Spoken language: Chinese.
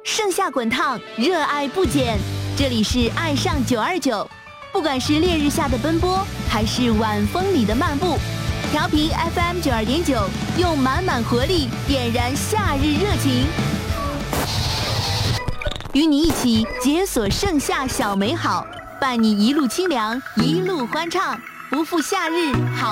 盛夏滚烫，热爱不减。这里是爱上929，不管是烈日下的奔波，还是晚风里的漫步，调频 FM 92.9，用满满活力点燃夏日热情，与你一起解锁盛夏小美好，伴你一路清凉，一路欢畅，不负夏日好。